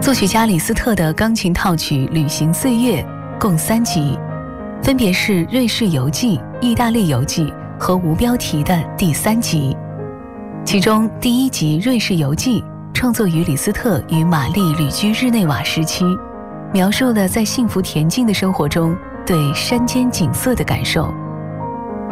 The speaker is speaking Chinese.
作曲家李斯特的钢琴套曲《旅行岁月》共3集，分别是《瑞士游记》、《意大利游记》和无标题的第3集。其中第1集《瑞士游记》创作于李斯特与玛丽旅居日内瓦时期，描述了在幸福恬静的生活中对山间景色的感受。